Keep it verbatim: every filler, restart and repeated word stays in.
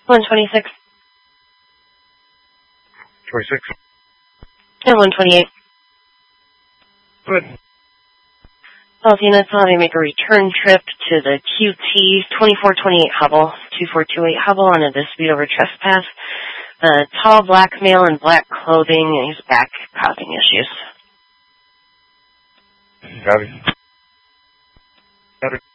one twenty-six. twenty-six. And one twenty-eight. Good. Both units will have you make a return trip to the Q T twenty-four twenty-eight Hubble, two four two eight Hubble on a dispute over trespass. The tall black male in black clothing, and he's back causing issues. Got it. Got it.